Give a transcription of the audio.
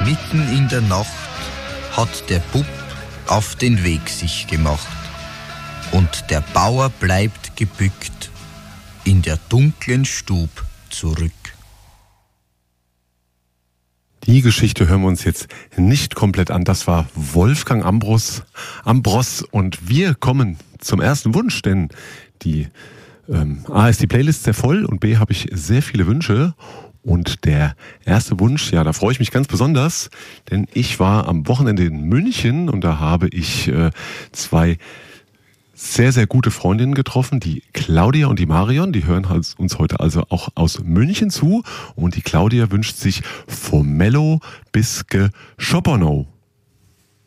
Mitten in der Nacht hat der Bub auf den Weg sich gemacht. Und der Bauer bleibt gebückt in der dunklen Stub zurück. Die Geschichte hören wir uns jetzt nicht komplett an. Das war Wolfgang Ambros und wir kommen zum ersten Wunsch, denn die A ist die Playlist sehr voll und B habe ich sehr viele Wünsche. Und der erste Wunsch, ja, da freue ich mich ganz besonders, denn ich war am Wochenende in München und da habe ich zwei sehr, sehr gute Freundinnen getroffen, die Claudia und die Marion, die hören uns heute also auch aus München zu und die Claudia wünscht sich Formello bis Schopono.